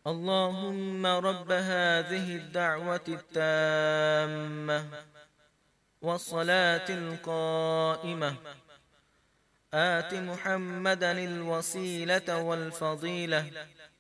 اللهم رب هذه الدعوة التامة والصلاة القائمة آت محمدا الوسيلة والفضيلة